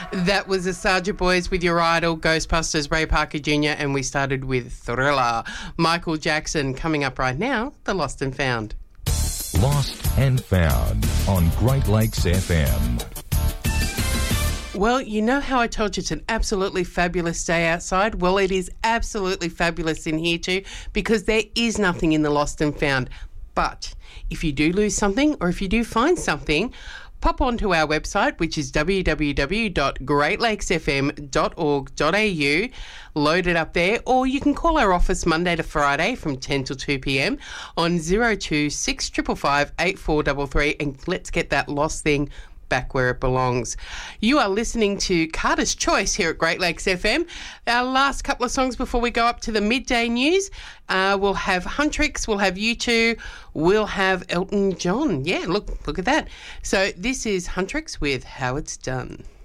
That was the Sergeant Boys with your idol, Ghostbusters, Ray Parker Jr., and we started with Thriller. Michael Jackson coming up right now, The Lost and Found. Lost and Found on Great Lakes FM. Well, you know how I told you it's an absolutely fabulous day outside? Well, it is absolutely fabulous in here too, because there is nothing in the Lost and Found. But if you do lose something, or if you do find something, pop onto our website, which is www.greatlakesfm.org.au, load it up there, or you can call our office Monday to Friday from 10 till 2 p.m. on 02 6555 8433, and let's get that lost thing back where it belongs. You are listening to Carter's Choice here at Great Lakes FM. Our last couple of songs before we go up to the midday news, we'll have Huntrix, we'll have U2, we'll have Elton John. Yeah, look at that. So this is Huntrix with How It's Done.